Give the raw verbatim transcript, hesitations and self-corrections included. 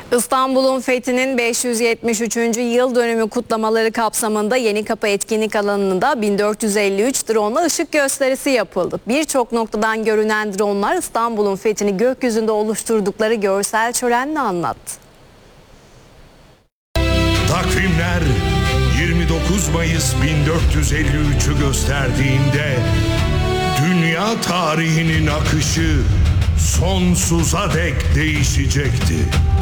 İstanbul'un fethinin beş yüz yetmiş üçüncü yıl dönümü kutlamaları kapsamında Yenikapı Etkinlik Alanı'nda bin dört yüz elli üç drone'la ışık gösterisi yapıldı. Birçok noktadan görünen dronelar İstanbul'un fethini gökyüzünde oluşturdukları görsel şölenle anlattı. Takvimler yirmi dokuz Mayıs bin dört yüz elli üç'ü gösterdiğinde dünya tarihinin akışı sonsuza dek değişecekti.